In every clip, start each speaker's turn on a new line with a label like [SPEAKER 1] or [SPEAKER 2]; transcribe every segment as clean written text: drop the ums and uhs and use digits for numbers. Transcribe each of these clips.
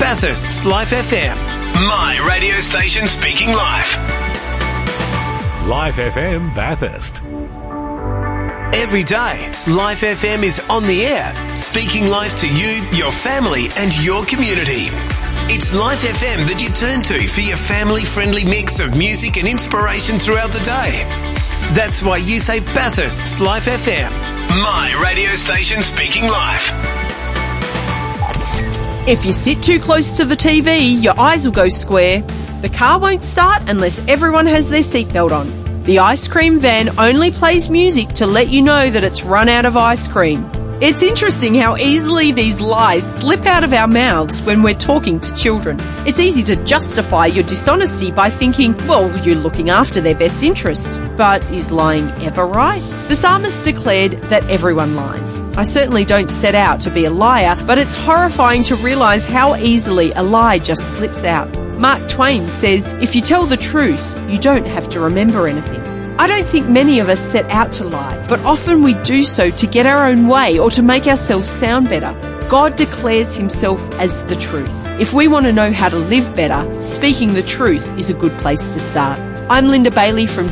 [SPEAKER 1] Bathurst's Life FM. My radio station speaking life.
[SPEAKER 2] Life FM Bathurst.
[SPEAKER 1] Every day, Life FM is on the air, speaking life to you, your family and your community. It's Life FM that you turn to for your family-friendly mix of music and inspiration throughout the day. That's why you say Bathurst's Life FM. My radio station speaking life.
[SPEAKER 3] If you sit too close to the TV, your eyes will go square. The car won't start unless everyone has their seatbelt on. The ice cream van only plays music to let you know that it's run out of ice cream. It's interesting how easily these lies slip out of our mouths when we're talking to children. It's easy to justify your dishonesty by thinking, well, you're looking after their best interest. But is lying ever right? The psalmist declared that everyone lies. I certainly don't set out to be a liar, but it's horrifying to realise how easily a lie just slips out. Mark Twain says, if you tell the truth, you don't have to remember anything. I don't think many of us set out to lie, but often we do so to get our own way or to make ourselves sound better. God declares himself as the truth. If we want to know how to live better, speaking the truth is a good place to start. I'm Linda Bailey from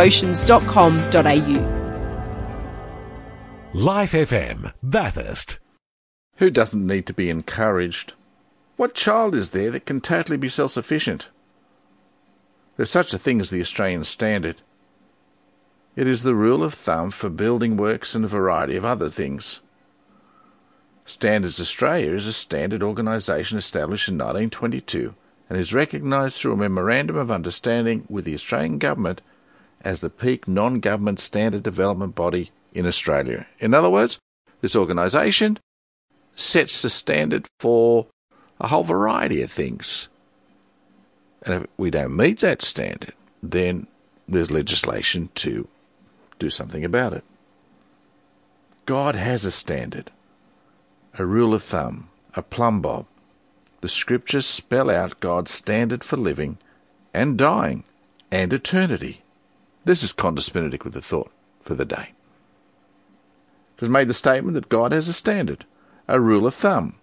[SPEAKER 3] dailydevotions.com.au.
[SPEAKER 2] Life FM Bathurst.
[SPEAKER 4] Who doesn't need to be encouraged? What child is there that can totally be self-sufficient? There's such a thing as the Australian Standard. It is the rule of thumb for building works and a variety of other things. Standards Australia is a standard organisation established in 1922 and is recognised through a Memorandum of Understanding with the Australian Government as the peak non-government standard development body in Australia. In other words, this organisation sets the standard for a whole variety of things. And if we don't meet that standard, then there's legislation to do something about it. God has a standard, a rule of thumb, a plumb bob. The scriptures spell out God's standard for living and dying and eternity. This is Qantas Benedict with the thought for the day. It has made the statement that God has a standard, a rule of thumb,